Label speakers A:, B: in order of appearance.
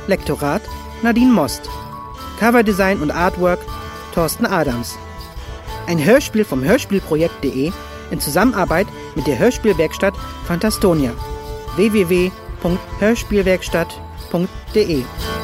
A: Lektorat Nadine Most. Coverdesign und Artwork Thorsten Adams. Ein Hörspiel vom Hörspielprojekt.de in Zusammenarbeit mit der Hörspielwerkstatt Phantastonia. www.hörspielwerkstatt.de